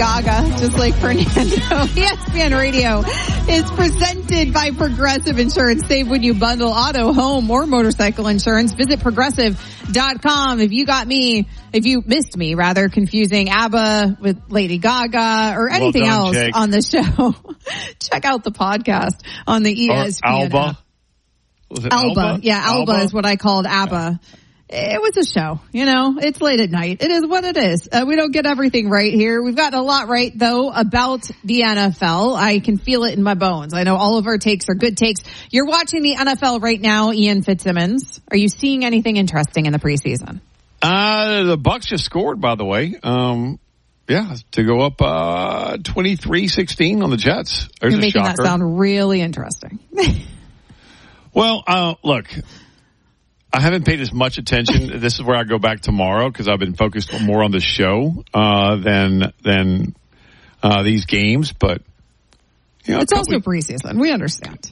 Gaga, just like Fernando. ESPN Radio is presented by Progressive Insurance. Save when you bundle auto, home, or motorcycle insurance. Visit Progressive.com. If you missed me, confusing ABBA with Lady Gaga or anything else Jake. On the show, check out the podcast on the ESPN. Alba? Was it Alba? Yeah, Alba is what I called ABBA. Yeah. It was a show, it's late at night. It is what it is. We don't get everything right here. We've gotten a lot right, though, about the NFL. I can feel it in my bones. I know all of our takes are good takes. You're watching the NFL right now, Ian Fitzsimmons. Are you seeing anything interesting in the preseason? The Bucs just scored, by the way. To go up 23-16 on the Jets. There's You're making shocker. That sound really interesting. Well, look. I haven't paid as much attention. This is where I go back tomorrow because I've been focused more on the show than these games. But it's also preseason. We understand.